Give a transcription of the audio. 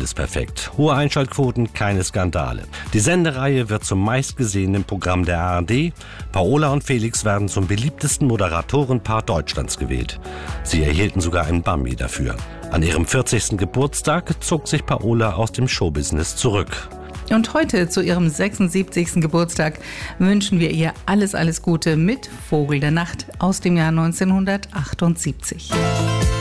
alles perfekt. Hohe Einschaltquoten, keine Skandale. Die Sendereihe wird zum meistgesehenen Programm der ARD. Paola und Felix werden zum beliebtesten Moderatorenpaar Deutschlands gewählt. Sie erhielten sogar einen Bambi dafür. An ihrem 40. Geburtstag zog sich Paola aus dem Showbusiness zurück. Und heute, zu ihrem 76. Geburtstag, wünschen wir ihr alles Gute mit Vogel der Nacht aus dem Jahr 1978.